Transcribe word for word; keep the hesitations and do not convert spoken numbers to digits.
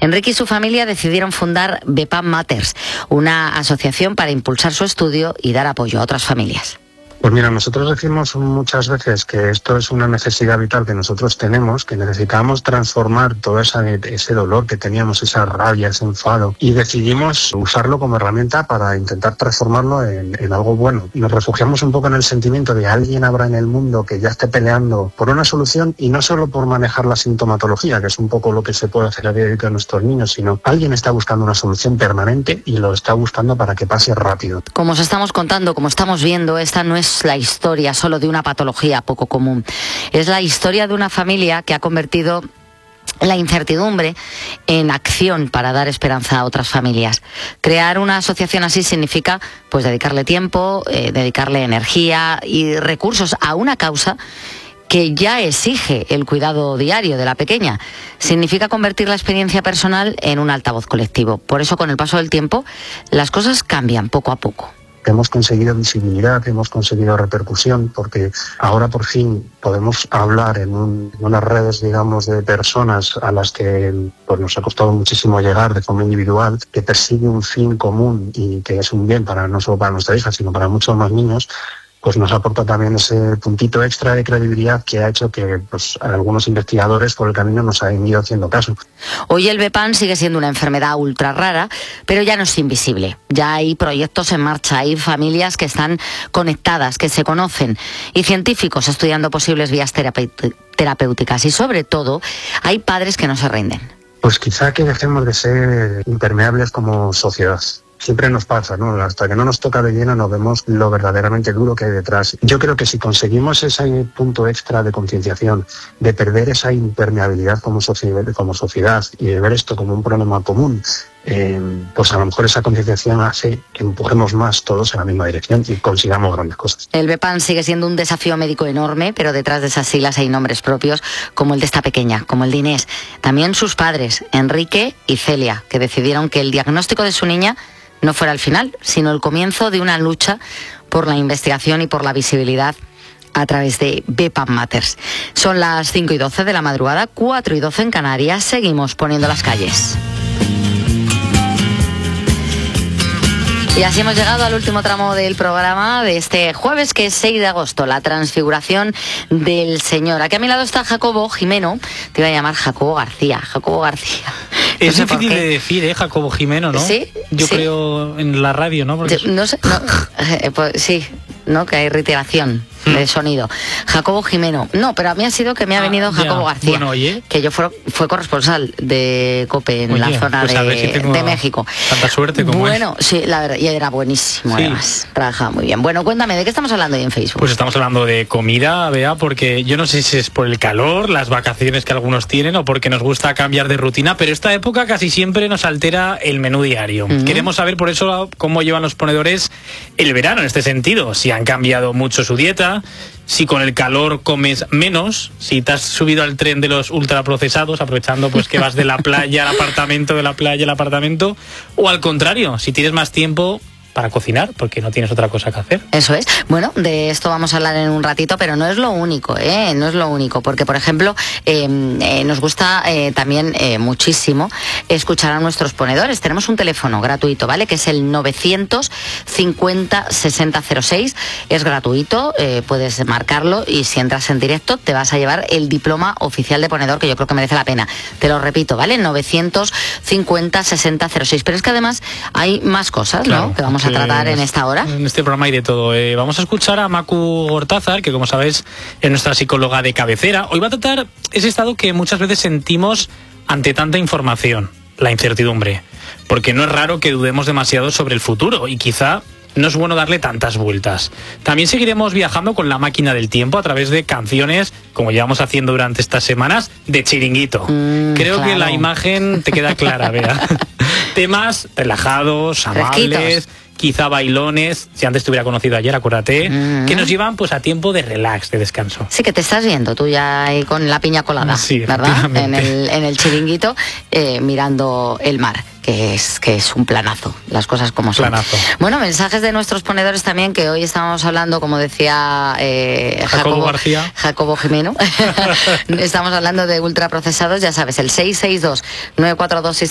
Enrique y su familia decidieron fundar Bepam Matters, una asociación para impulsar su estudio y dar apoyo a otras familias. Pues mira, nosotros decimos muchas veces que esto es una necesidad vital que nosotros tenemos, que necesitamos transformar todo esa, ese dolor que teníamos, esa rabia, ese enfado, y decidimos usarlo como herramienta para intentar transformarlo en, en algo bueno. Nos refugiamos un poco en el sentimiento de alguien habrá en el mundo que ya esté peleando por una solución, y no solo por manejar la sintomatología, que es un poco lo que se puede hacer a día de hoy con nuestros niños, sino alguien está buscando una solución permanente y lo está buscando para que pase rápido. Como os estamos contando, como estamos viendo, esta no es la historia solo de una patología poco común. Es la historia de una familia que ha convertido la incertidumbre en acción para dar esperanza a otras familias. Crear una asociación así significa pues dedicarle tiempo, eh, dedicarle energía y recursos a una causa que ya exige el cuidado diario de la pequeña. Significa convertir la experiencia personal en un altavoz colectivo. Por eso, con el paso del tiempo, las cosas cambian poco a poco. Hemos conseguido visibilidad, hemos conseguido repercusión, porque ahora por fin podemos hablar en, un, en unas redes, digamos, de personas a las que pues, nos ha costado muchísimo llegar de forma individual, que persigue un fin común y que es un bien para no solo para nuestra hija, sino para muchos más niños. Pues nos aporta también ese puntito extra de credibilidad que ha hecho que pues, algunos investigadores por el camino nos hayan ido haciendo caso. Hoy el Bepam sigue siendo una enfermedad ultra rara, pero ya no es invisible. Ya hay proyectos en marcha, hay familias que están conectadas, que se conocen, y científicos estudiando posibles vías terapéuticas, y sobre todo hay padres que no se rinden. Pues quizá que dejemos de ser impermeables como sociedad. Siempre nos pasa, ¿no? Hasta que no nos toca de lleno no vemos lo verdaderamente duro que hay detrás. Yo creo que si conseguimos ese punto extra de concienciación, de perder esa impermeabilidad como sociedad, como sociedad y de ver esto como un problema común, eh, pues a lo mejor esa concienciación hace que empujemos más todos en la misma dirección y consigamos grandes cosas. El Bepam sigue siendo un desafío médico enorme, pero detrás de esas siglas hay nombres propios, como el de esta pequeña, como el de Inés. También sus padres, Enrique y Celia, que decidieron que el diagnóstico de su niña no fuera el final, sino el comienzo de una lucha por la investigación y por la visibilidad a través de Bepam Matters. Son las cinco y doce de la madrugada, cuatro y doce en Canarias. Seguimos poniendo las calles. Y así hemos llegado al último tramo del programa de este jueves, que es seis de agosto, la transfiguración del Señor. Aquí a mi lado está Jacobo Jimeno, te iba a llamar Jacobo García, Jacobo García. No es sé difícil de decir, ¿eh? Jacobo Jimeno, ¿no? Sí. Yo sí. creo en la radio, ¿no? Porque... Yo, no sé, no, eh, pues, sí, ¿no? Que hay reiteración de sonido. Jacobo Jimeno. No, pero a mí ha sido que me ha ah, venido Jacobo ya. García. Bueno, oye. Que yo fue, fue corresponsal de COPE en oye, la zona pues de, si tengo de México. Tanta suerte como Bueno, es. sí, la verdad, y era buenísimo sí. además. Trabajaba muy bien. Bueno, cuéntame, ¿de qué estamos hablando hoy en Facebook? Pues estamos hablando de comida, Bea, porque yo no sé si es por el calor, las vacaciones que algunos tienen o porque nos gusta cambiar de rutina, pero esta época casi siempre nos altera el menú diario. Uh-huh. Queremos saber por eso cómo llevan los ponedores el verano en este sentido, si han cambiado mucho su dieta, si con el calor comes menos, si te has subido al tren de los ultraprocesados, aprovechando pues que vas de la playa al apartamento, de la playa al apartamento, o al contrario, si tienes más tiempo para cocinar, porque no tienes otra cosa que hacer. Eso es. Bueno, de esto vamos a hablar en un ratito, pero no es lo único, ¿eh? No es lo único, porque, por ejemplo, eh, eh, nos gusta eh, también eh, muchísimo escuchar a nuestros ponedores. Tenemos un teléfono gratuito, ¿vale? Que es el novecientos cincuenta sesenta cero seis. Es gratuito, eh, puedes marcarlo y si entras en directo te vas a llevar el diploma oficial de ponedor, que yo creo que merece la pena. Te lo repito, ¿vale? novecientos cincuenta sesenta cero seis. Pero es que además hay más cosas, claro, ¿no? Que vamos a tratar en esta hora. En este programa hay de todo. Eh, vamos a escuchar a Macu Gortázar, que como sabes es nuestra psicóloga de cabecera. Hoy va a tratar ese estado que muchas veces sentimos ante tanta información, la incertidumbre. Porque no es raro que dudemos demasiado sobre el futuro y quizá no es bueno darle tantas vueltas. También seguiremos viajando con la máquina del tiempo a través de canciones, como llevamos haciendo durante estas semanas, de Chiringuito. Mm, Creo claro. que la imagen te queda clara, Bea. Temas relajados, amables, Resquitos. Quizá bailones, si antes te hubiera conocido ayer, acuérdate, mm. que nos llevan pues a tiempo de relax, de descanso. Sí, que te estás viendo tú ya ahí con la piña colada, sí, ¿verdad? En el, en el chiringuito, eh, mirando el mar. Que es, que es un planazo, las cosas como son. Planazo. Bueno, mensajes de nuestros ponedores también, que hoy estamos hablando, como decía eh, Jacobo, Jacobo García. Jacobo Jimeno. Estamos hablando de ultraprocesados, ya sabes, el seis seis dos nueve cuatro dos seis